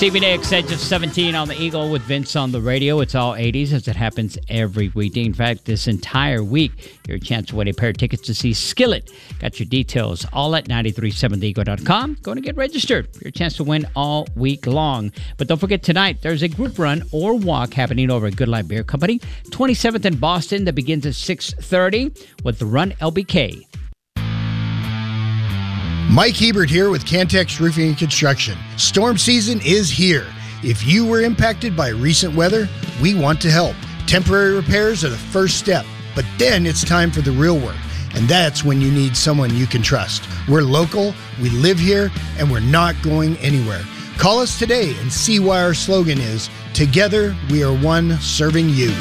Stevie Nicks, Edge of 17 on the Eagle with Vince on the radio. It's all 80s as it happens every weekday. In fact, this entire week, your chance to win a pair of tickets to see Skillet. Got your details all at 937theeagle.com. Go and get registered. Your chance to win all week long. But don't forget, tonight, there's a group run or walk happening over at Good Life Beer Company, 27th in Boston, that begins at 6:30 with the Run LBK. Mike Hebert here with Cantex Roofing and Construction. Storm season is here. If you were impacted by recent weather, we want to help. Temporary repairs are the first step, but then it's time for the real work, and that's when you need someone you can trust. We're local, we live here, and we're not going anywhere. Call us today and see why our slogan is, "Together we are one, serving you."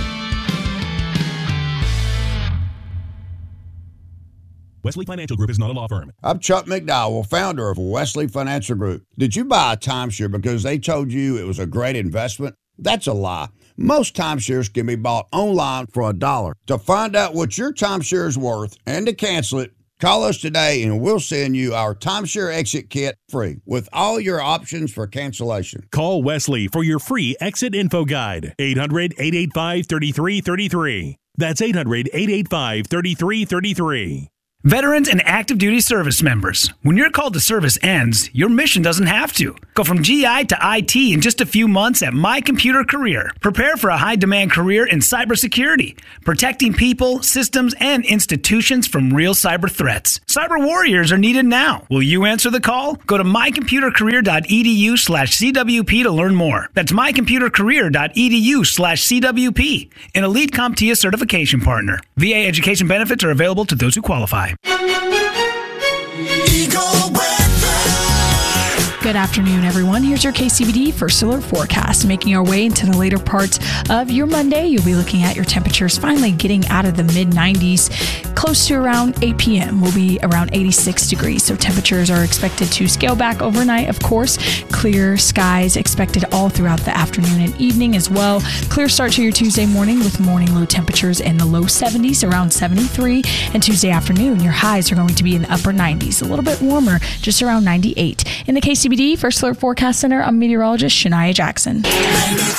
Wesley Financial Group is not a law firm. I'm Chuck McDowell, founder of Wesley Financial Group. Did you buy a timeshare because they told you it was a great investment? That's a lie. Most timeshares can be bought online for $1. To find out what your timeshare is worth and to cancel it, call us today and we'll send you our timeshare exit kit free with all your options for cancellation. Call Wesley for your free exit info guide. 800-885-3333. That's 800-885-3333. Veterans and active duty service members, when your call to service ends, your mission doesn't have to. Go from GI to IT in just a few months at My Computer Career. Prepare for a high-demand career in cybersecurity, protecting people, systems, and institutions from real cyber threats. Cyber warriors are needed now. Will you answer the call? Go to mycomputercareer.edu/CWP to learn more. That's mycomputercareer.edu/CWP, an elite CompTIA certification partner. VA education benefits are available to those who qualify. Good afternoon, everyone. Here's your KCBD First Alert forecast. Making our way into the later parts of your Monday, you'll be looking at your temperatures finally getting out of the mid-90s. Close to around 8 p.m. will be around 86 degrees. So temperatures are expected to scale back overnight, of course. Clear skies expected all throughout the afternoon and evening as well. Clear start to your Tuesday morning with morning low temperatures in the low 70s, around 73. And Tuesday afternoon, your highs are going to be in the upper 90s. A little bit warmer, just around 98. In the KCBD First Alert Forecast Center, I'm meteorologist Shania Jackson.